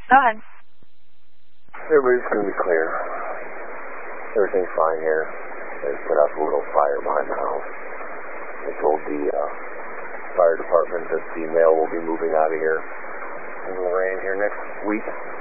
Go ahead. Everybody's going to be clear. Everything's fine here. They put out a little fire behind the house. They told the fire department that the mail will be moving out of here in Lorain here next week.